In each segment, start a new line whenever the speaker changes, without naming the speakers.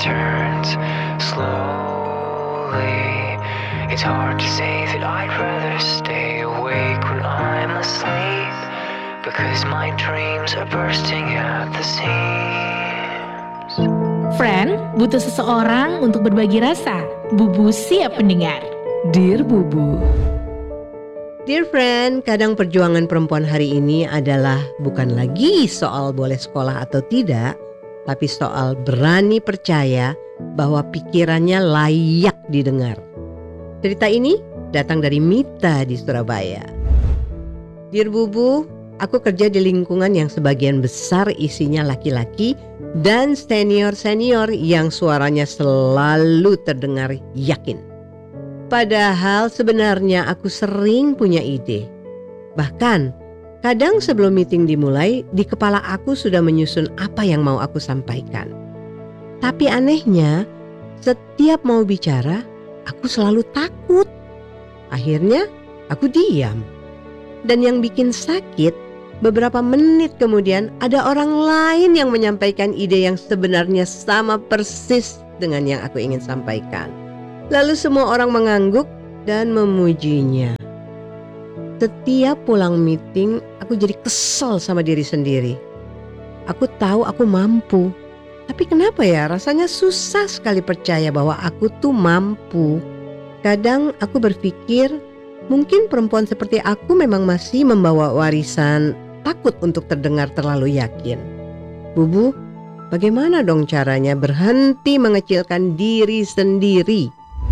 turns slowly. It's hard to say that I'd rather stay awake when I'm asleep, because my dreams are bursting at the seams.
Friend, butuh seseorang untuk berbagi rasa. Bubu siap mendengar. Dear Bubu.
Dear friend, kadang perjuangan perempuan hari ini adalah bukan lagi soal boleh sekolah atau tidak, tapi soal berani percaya bahwa pikirannya layak didengar. Cerita ini datang dari Mita di Surabaya. Dear Bubu, aku kerja di lingkungan yang sebagian besar isinya laki-laki dan senior-senior yang suaranya selalu terdengar yakin. Padahal sebenarnya aku sering punya ide. Bahkan kadang sebelum meeting dimulai, di kepala aku sudah menyusun apa yang mau aku sampaikan. Tapi anehnya, setiap mau bicara, aku selalu takut. Akhirnya aku diam. Dan yang bikin sakit, beberapa menit kemudian ada orang lain yang menyampaikan ide yang sebenarnya sama persis dengan yang aku ingin sampaikan. Lalu semua orang mengangguk dan memujinya. Setiap pulang meeting, aku jadi kesel sama diri sendiri. Aku tahu aku mampu. Tapi kenapa ya rasanya susah sekali percaya bahwa aku tuh mampu. Kadang aku berpikir mungkin perempuan seperti aku memang masih membawa warisan takut untuk terdengar terlalu yakin. Bubu, bagaimana dong caranya berhenti mengecilkan diri sendiri?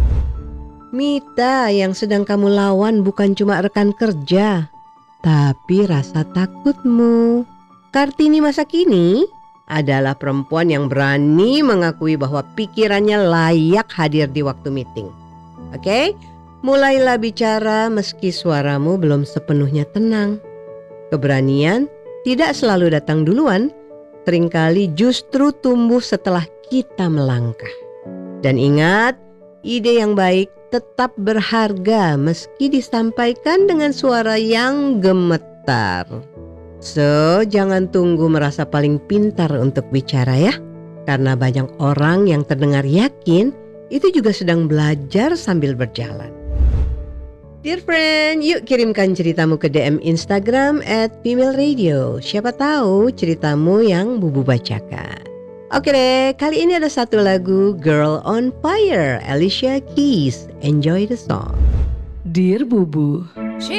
Mita yang sedang kamu lawan bukan cuma rekan kerja, tapi rasa takutmu. Kartini masa kini adalah perempuan yang berani mengakui bahwa pikirannya layak hadir di waktu meeting. Oke? Mulailah bicara meski suaramu belum sepenuhnya tenang. Keberanian tidak selalu datang duluan, seringkali justru tumbuh setelah kita melangkah. Dan ingat, ide yang baik tetap berharga meski disampaikan dengan suara yang gemetar. So, jangan tunggu merasa paling pintar untuk bicara ya. Karena banyak orang yang terdengar yakin, itu juga sedang belajar sambil berjalan. Dear friend, yuk kirimkan ceritamu ke DM Instagram @female_radio. Siapa tahu ceritamu yang Bubu bacakan. Oke deh, kali ini ada satu lagu Girl on Fire, Alicia Keys. Enjoy the song.
Dear Bubu.